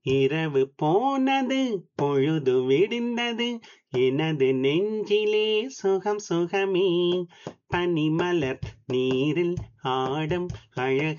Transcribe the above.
இரவு போனது பொழுது விடிந்தது எனது நெஞ்சிலே சுகம் சுகமே பனிமலர் நீரில் ஆடும் அழகு